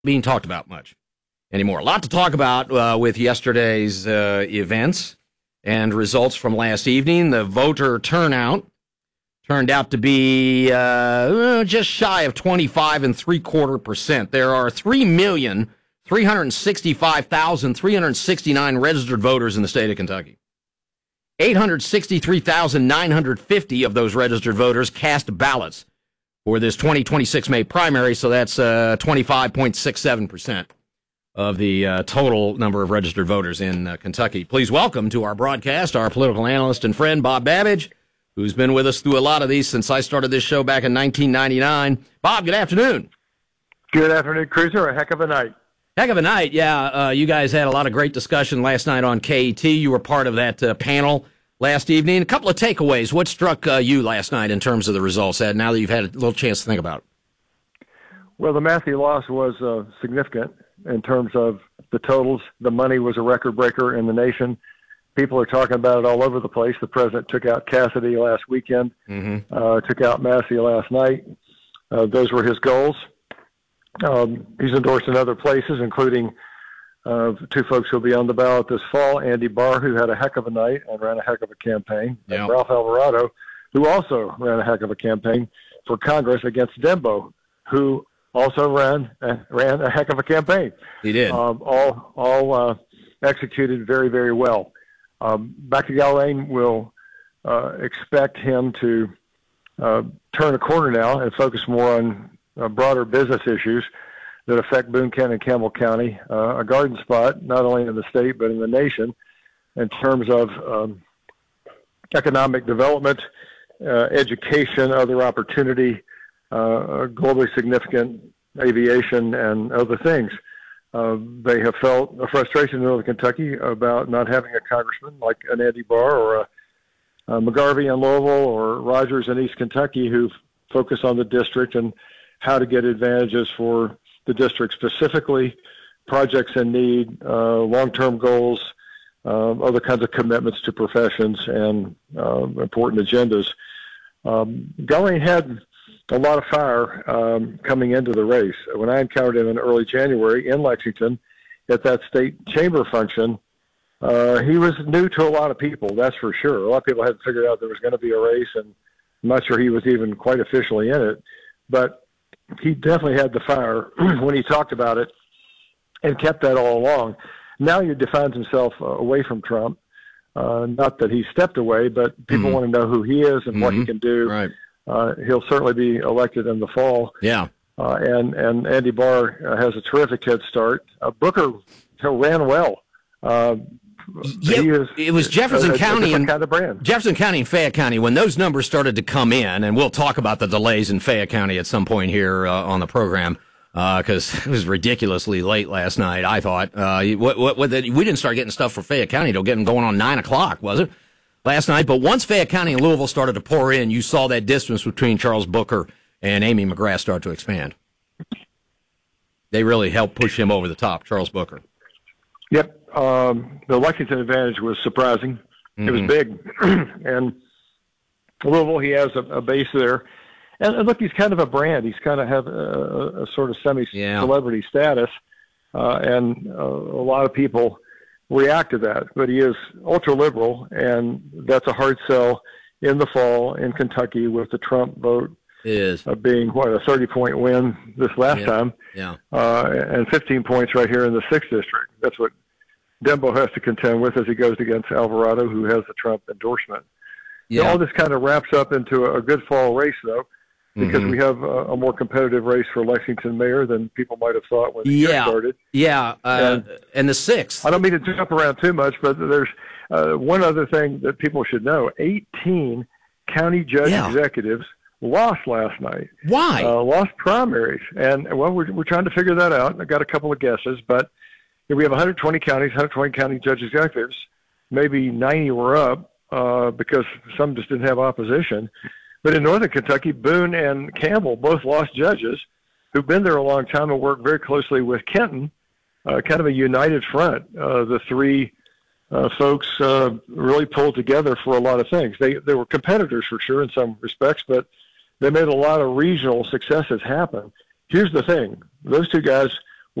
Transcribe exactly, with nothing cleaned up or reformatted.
being talked about much anymore. A lot to talk about uh, with yesterday's uh, events and results from last evening. The voter turnout turned out to be uh, just shy of twenty-five and three quarter percent. There are three million three hundred sixty-five thousand three hundred sixty-nine registered voters in the state of Kentucky. eight hundred sixty-three thousand nine hundred fifty of those registered voters cast ballots for this twenty twenty-six May primary, so that's uh, twenty-five point six seven percent of the uh, total number of registered voters in uh, Kentucky. Please welcome to our broadcast our political analyst and friend, Bob Babbage, who's been with us through a lot of these since I started this show back in nineteen ninety-nine. Bob, good afternoon. Good afternoon, Cruiser. A heck of a night. Heck of a night, yeah. Uh, you guys had a lot of great discussion last night on K E T. You were part of that uh, panel last evening. A couple of takeaways. What struck uh, you last night in terms of the results, Ed, now that you've had a little chance to think about it? Well, the Massey loss was uh, significant in terms of the totals. The money was a record breaker in the nation. People are talking about it all over the place. The president took out Cassidy last weekend, mm-hmm. uh, took out Massey last night. Uh, those were his goals. Um, he's endorsed in other places, including Uh, two folks who'll be on the ballot this fall, Andy Barr, who had a heck of a night and ran a heck of a campaign, yeah. and Ralph Alvarado, who also ran a heck of a campaign for Congress against Dembo, who also ran uh, ran a heck of a campaign. He did. Um, all all uh, executed very, very well. Um, Becky Gallane will uh, expect him to uh, turn a corner now and focus more on uh, broader business issues that affect Boone County and Campbell County, uh, a garden spot, not only in the state but in the nation, in terms of um, economic development, uh, education, other opportunity, uh, globally significant aviation, and other things. Uh, they have felt a frustration in Northern Kentucky about not having a congressman like an Andy Barr or a, a McGarvey in Louisville or Rogers in East Kentucky who focus on the district and how to get advantages for the district specifically, projects in need, uh, long-term goals, uh, other kinds of commitments to professions and uh, important agendas. Um, Gallane had a lot of fire um, coming into the race. When I encountered him in early January in Lexington at that state chamber function, uh, he was new to a lot of people, that's for sure. A lot of people hadn't figured out there was going to be a race, and I'm not sure he was even quite officially in it. But he definitely had the fire when he talked about it and kept that all along. Now he defines himself uh, away from Trump. Uh, not that he stepped away, but people mm-hmm. want to know who he is and mm-hmm. what he can do. Right. Uh, he'll certainly be elected in the fall. Yeah. Uh, and, and Andy Barr uh, has a terrific head start. Uh, Booker ran well. Uh, Yeah, is, it was Jefferson a, a County and kind of brand. Jefferson County and Fayette County when those numbers started to come in, and we'll talk about the delays in Fayette County at some point here uh, on the program because uh, it was ridiculously late last night. I thought uh, what, what, what the, we didn't start getting stuff for Fayette County till getting going on nine o'clock, was it last night? But once Fayette County and Louisville started to pour in, you saw that distance between Charles Booker and Amy McGrath start to expand. They really helped push him over the top, Charles Booker. Yep. Um, the Lexington advantage was surprising. Mm-hmm. It was big. And Louisville, he has a, a base there. And, and look, he's kind of a brand. He's kind of have a, a sort of semi-celebrity yeah. status. Uh, and uh, a lot of people react to that. But he is ultra-liberal, and that's a hard sell in the fall in Kentucky with the Trump vote. It is. Uh, being, what, a thirty-point win this last yeah. time. Yeah. Uh, and fifteen points right here in the sixth district. That's what Dembo has to contend with as he goes against Alvarado, who has the Trump endorsement. Yeah. All this kind of wraps up into a good fall race, though, because mm-hmm. we have a, a more competitive race for Lexington mayor than people might have thought when the yeah. year started. Yeah, uh, and, and the sixth. I don't mean to jump around too much, but there's uh, one other thing that people should know. eighteen county judge yeah. executives lost last night. Why? Uh, lost primaries. And, well, we're, we're trying to figure that out. I got a couple of guesses, but we have one hundred twenty counties, one hundred twenty county judge executives. Maybe ninety were up uh, because some just didn't have opposition. But in Northern Kentucky, Boone and Campbell both lost judges who've been there a long time and worked very closely with Kenton, uh, kind of a united front. Uh, the three uh, folks uh, really pulled together for a lot of things. They, they were competitors for sure in some respects, but they made a lot of regional successes happen. Here's the thing. Those two guys –